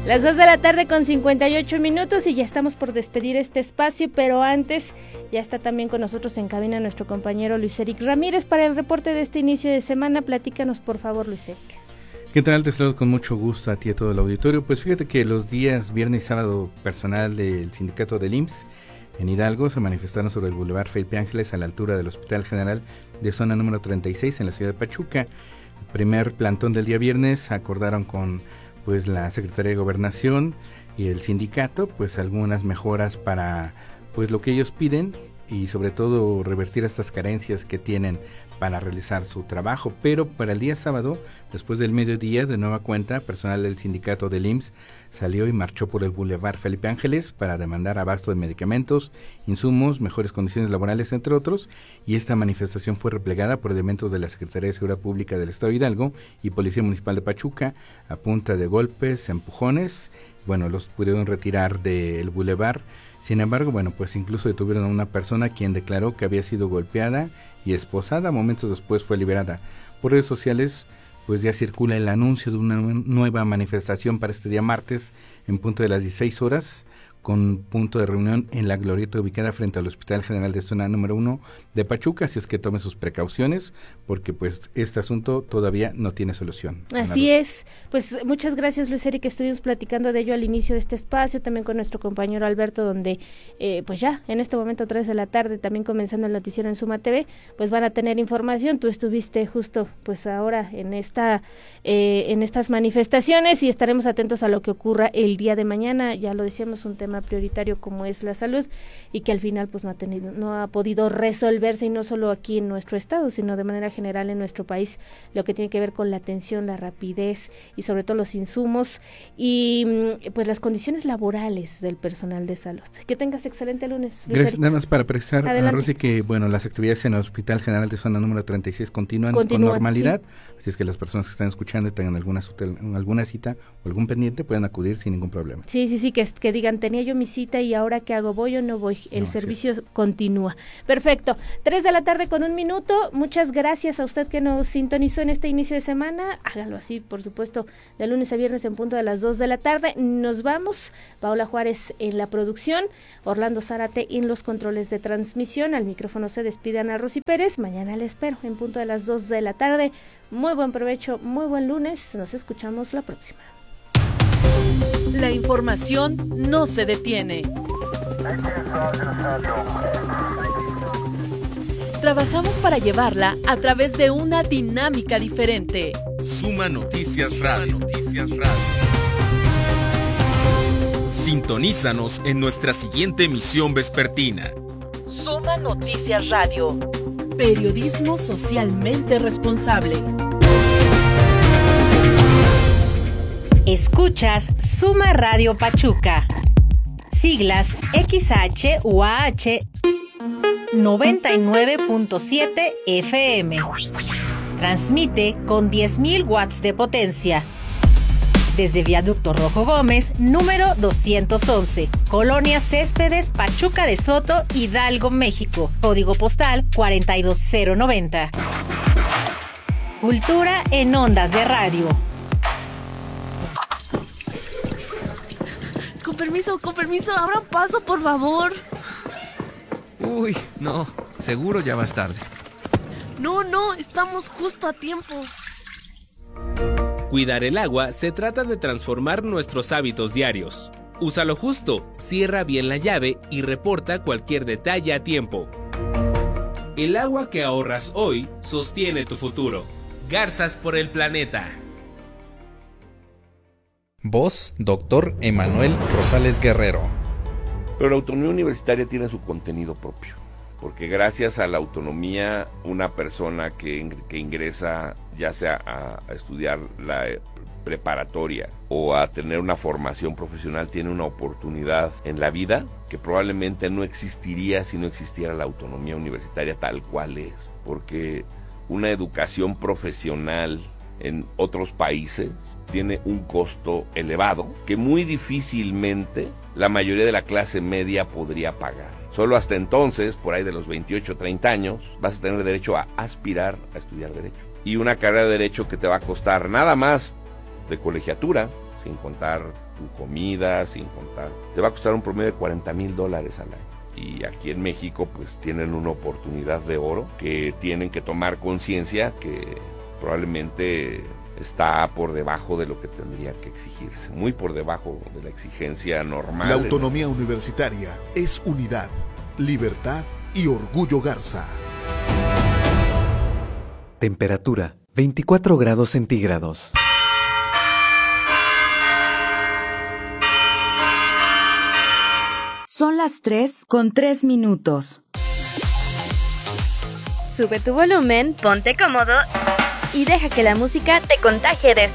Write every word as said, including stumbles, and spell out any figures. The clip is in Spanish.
Las dos de la tarde con cincuenta y ocho minutos y ya estamos por despedir este espacio, pero antes ya está también con nosotros en cabina nuestro compañero Luis Eric Ramírez para el reporte de este inicio de semana. Platícanos por favor, Luis Eric. ¿Qué tal? Te saludo con mucho gusto a ti y a todo el auditorio. Pues fíjate que los días viernes y sábado personal del sindicato del I M S S en Hidalgo se manifestaron sobre el Boulevard Felipe Ángeles a la altura del Hospital General de zona número treinta y seis en la ciudad de Pachuca. El primer plantón del día viernes acordaron con pues la Secretaría de Gobernación y el sindicato pues algunas mejoras para pues lo que ellos piden y sobre todo revertir estas carencias que tienen para realizar su trabajo, pero para el día sábado, después del mediodía, de nueva cuenta, personal del sindicato del I M S S salió y marchó por el Boulevard Felipe Ángeles para demandar abasto de medicamentos, insumos, mejores condiciones laborales, entre otros, y esta manifestación fue replegada por elementos de la Secretaría de Seguridad Pública del Estado de Hidalgo y Policía Municipal de Pachuca, a punta de golpes, empujones, bueno, los pudieron retirar del Boulevard. Sin embargo, bueno, pues incluso detuvieron a una persona quien declaró que había sido golpeada y esposada. Momentos después fue liberada. Por redes sociales, pues ya circula el anuncio de una nueva manifestación para este día martes en punto de las dieciséis horas, con punto de reunión en la glorieta ubicada frente al Hospital General de zona número uno de Pachuca, así es que tome sus precauciones, porque pues este asunto todavía no tiene solución. Así es, pues muchas gracias Luis Eric, estuvimos platicando de ello al inicio de este espacio, también con nuestro compañero Alberto, donde eh, pues ya en este momento tres de la tarde, también comenzando el noticiero en Suma T V, pues van a tener información. Tú estuviste justo pues ahora en esta eh, en estas manifestaciones y estaremos atentos a lo que ocurra el día de mañana. Ya lo decíamos, un tema prioritario como es la salud y que al final pues no ha tenido, no ha podido resolverse, y no solo aquí en nuestro estado, sino de manera general en nuestro país, lo que tiene que ver con la atención, la rapidez y sobre todo los insumos y pues las condiciones laborales del personal de salud. Que tengas excelente lunes. Gracias. Nada más para precisar, Rosy, que bueno, las actividades en el Hospital General de zona número treinta y seis continúan, continúan con normalidad, sí. Así es que las personas que están escuchando y tengan alguna, alguna cita o algún pendiente pueden acudir sin ningún problema. Sí, sí, sí, que, que digan, tenía yo mi cita y ahora qué hago, voy o no voy, el no, servicio sí. continúa. Perfecto, tres de la tarde con un minuto, muchas gracias a usted que nos sintonizó en este inicio de semana, hágalo así, por supuesto, de lunes a viernes en punto de las dos de la tarde, nos vamos, Paola Juárez en la producción, Orlando Zárate en los controles de transmisión, al micrófono se despide Ana Rosy Pérez, mañana le espero en punto de las dos de la tarde, muy buen provecho, muy buen lunes, nos escuchamos la próxima. La información no se detiene. Trabajamos para llevarla a través de una dinámica diferente. Suma Noticias Radio. Sintonízanos en nuestra siguiente emisión vespertina. Suma Noticias Radio. Periodismo socialmente responsable. Escuchas Suma Radio Pachuca. Siglas X H U A H noventa y nueve punto siete F M. Transmite con diez mil watts de potencia. Desde Viaducto Rojo Gómez, número doscientos once, Colonia Céspedes, Pachuca de Soto, Hidalgo, México. Código postal cuarenta y dos cero noventa. Cultura en ondas de radio. Con permiso, con permiso, abran paso, por favor. Uy, no, seguro ya vas tarde. No, no, estamos justo a tiempo. Cuidar el agua se trata de transformar nuestros hábitos diarios. Úsalo justo, cierra bien la llave y reporta cualquier detalle a tiempo. El agua que ahorras hoy sostiene tu futuro. Garzas por el planeta. Voz, doctor Emanuel Rosales Guerrero. Pero la autonomía universitaria tiene su contenido propio, porque gracias a la autonomía, una persona que, que ingresa ya sea a, a estudiar la preparatoria o a tener una formación profesional tiene una oportunidad en la vida que probablemente no existiría si no existiera la autonomía universitaria tal cual es, porque una educación profesional en otros países tiene un costo elevado que muy difícilmente la mayoría de la clase media podría pagar. Solo hasta entonces, por ahí de los veintiocho, treinta años, vas a tener derecho a aspirar a estudiar Derecho. Y una carrera de Derecho que te va a costar nada más de colegiatura, sin contar tu comida, sin contar, te va a costar un promedio de cuarenta mil dólares al año. Y aquí en México pues tienen una oportunidad de oro que tienen que tomar conciencia que probablemente está por debajo de lo que tendría que exigirse, muy por debajo de la exigencia normal. La autonomía universitaria es unidad, libertad y orgullo Garza. Temperatura veinticuatro grados centígrados. Son las tres con tres minutos. Sube tu volumen, ponte cómodo y deja que la música te contagie de